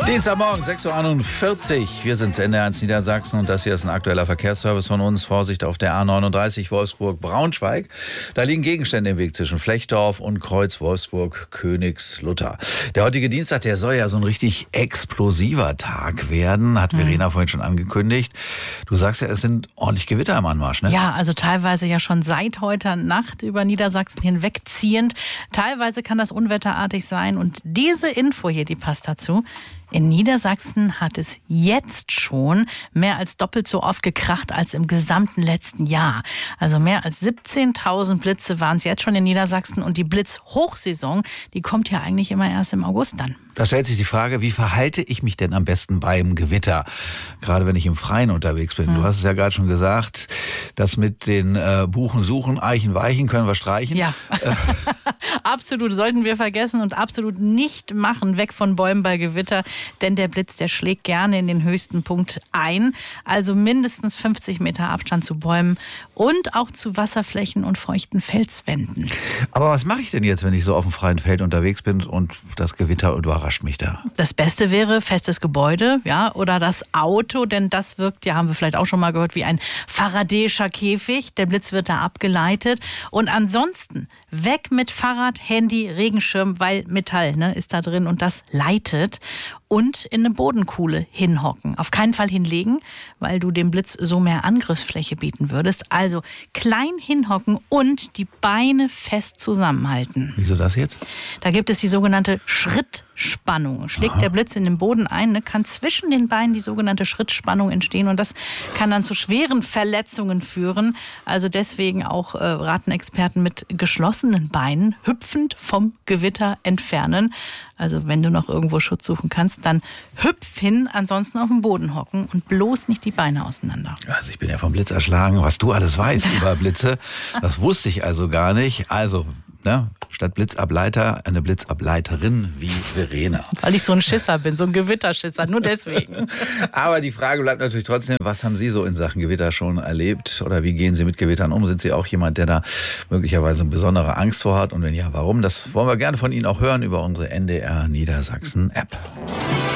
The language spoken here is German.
Dienstagmorgen, 6.41 Uhr. Wir sind NDR1 Niedersachsen und das hier ist ein aktueller Verkehrsservice von uns. Vorsicht auf der A39 Wolfsburg-Braunschweig. Da liegen Gegenstände im Weg zwischen Flechdorf und Kreuz Wolfsburg-Königslutter. Der heutige Dienstag, der soll ja so ein richtig explosiver Tag werden, hat Verena vorhin schon angekündigt. Du sagst ja, es sind ordentlich Gewitter im Anmarsch, ne? Ja, also teilweise ja schon seit heute Nacht über Niedersachsen hinwegziehend. Teilweise kann das unwetterartig sein und diese Info hier, die passt dazu. In Niedersachsen hat es jetzt schon mehr als doppelt so oft gekracht als im gesamten letzten Jahr. Also mehr als 17.000 Blitze waren es jetzt schon in Niedersachsen und die Blitzhochsaison, die kommt ja eigentlich immer erst im August dann. Da stellt sich die Frage, wie verhalte ich mich denn am besten beim Gewitter? Gerade wenn ich im Freien unterwegs bin. Du hast es ja gerade schon gesagt, das mit den Buchen suchen, Eichen weichen, können wir streichen. Ja, absolut, sollten wir vergessen und absolut nicht machen, weg von Bäumen bei Gewitter. Denn der Blitz, der schlägt gerne in den höchsten Punkt ein. Also mindestens 50 Meter Abstand zu Bäumen und auch zu Wasserflächen und feuchten Felswänden. Aber was mache ich denn jetzt, wenn ich so auf dem freien Feld unterwegs bin und das Gewitter überrascht mich da? Das Beste wäre festes Gebäude, ja, oder das Auto, denn das wirkt, ja, haben wir vielleicht auch schon mal gehört, wie ein Faraday'scher Käfig. Der Blitz wird da abgeleitet. Und ansonsten weg mit Fahrrad, Handy, Regenschirm, weil Metall, ne, ist da drin und das leitet. Und in eine Bodenkuhle hinhocken. Auf keinen Fall hinlegen, weil du dem Blitz so mehr Angriffsfläche bieten würdest. Also klein hinhocken und die Beine fest zusammenhalten. Wieso das jetzt? Da gibt es die sogenannte Schrittspannung. Schlägt der Blitz in den Boden ein, ne, kann zwischen den Beinen die sogenannte Schrittspannung entstehen. Und das kann dann zu schweren Verletzungen führen. Also deswegen auch raten Experten mit geschlossenen Beinen hüpfend vom Gewitter entfernen. Also wenn du noch irgendwo Schutz suchen kannst, dann hüpf hin, ansonsten auf dem Boden hocken und bloß nicht die Beine auseinander. Also ich bin ja vom Blitz erschlagen, was du alles weißt über Blitze. Das wusste ich also gar nicht. Also, ne, statt Blitzableiter eine Blitzableiterin wie Verena. Weil ich so ein Schisser bin, so ein Gewitterschisser, nur deswegen. Aber die Frage bleibt natürlich trotzdem, was haben Sie so in Sachen Gewitter schon erlebt? Oder wie gehen Sie mit Gewittern um? Sind Sie auch jemand, der da möglicherweise eine besondere Angst vor hat? Und wenn ja, warum? Das wollen wir gerne von Ihnen auch hören über unsere NDR Niedersachsen App.